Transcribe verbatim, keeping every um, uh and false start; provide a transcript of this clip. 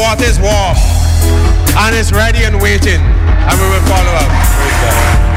water is warm and it's ready and waiting, and we will follow up.